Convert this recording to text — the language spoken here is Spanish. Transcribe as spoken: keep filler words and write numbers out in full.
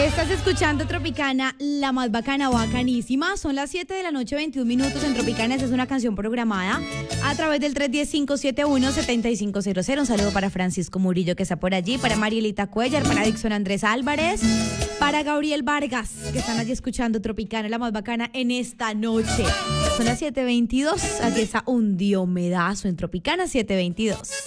Estás escuchando Tropicana, la más bacana, bacanísima. Son las siete de la noche, veintiún minutos en Tropicana. Esta es una canción programada a través del tres uno cero, cinco siete uno, siete cinco cero cero. Un saludo para Francisco Murillo, que está por allí, para Marielita Cuellar, para Dixon Andrés Álvarez, para Gabriel Vargas, que están allí escuchando Tropicana, la más bacana en esta noche. Son las siete veintidós. Aquí está un diomedazo en Tropicana siete veintidós.